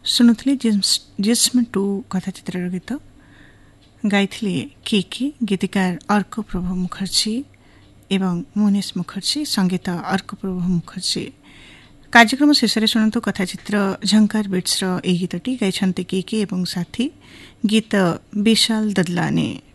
शुणुली जिस्म टू कथाचित्र गीत गाइथिले कि गीतिकार अर्क प्रभु मुखर्जी एवं मोनेश मुखर्जी संगीत अर्क प्रभु मुखर्जी। कार्यक्रम शेष में शुणु कथाचित्र झंकार बिट्स गीतटी गाइछन्ते कि एवं साथी गीत विशाल ददलाने।